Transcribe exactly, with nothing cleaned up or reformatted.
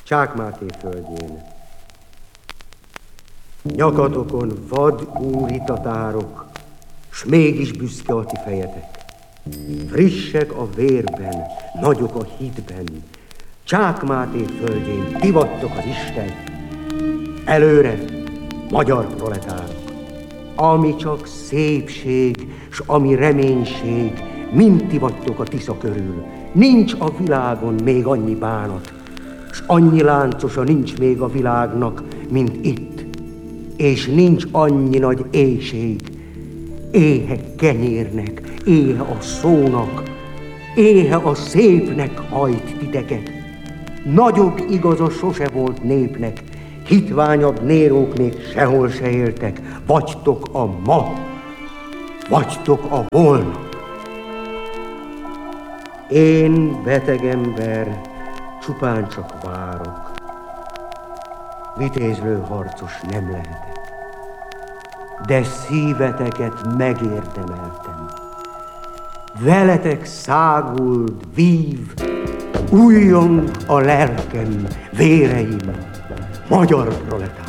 Csák Máté földjén. Nyakatokon vad úri tatárok, s mégis büszke a ti fejetek. Frissek a vérben, nagyok a hitben, Csák Máté földjén ti vagytok az Isten. Előre, magyar proletárok! Ami csak szépség, s ami reménység, mind ti vagytok a Tisza körül. Nincs a világon még annyi bánat, s annyi láncosa nincs még a világnak, mint itt. És nincs annyi nagy éhség, éhe kenyérnek, éhe a szónak, éhe a szépnek hajt titeket. Nagyobb igaza sose volt népnek, hitványabb nérók még sehol se éltek. Vagytok a ma, vagytok a holnap. Én, beteg ember, csupán csak várok. Vitézlő harcos nem lehetek, de szíveteket megérdemeltem. Veletek száguld, vív, újjong a lelkem, véreim, magyar proletár.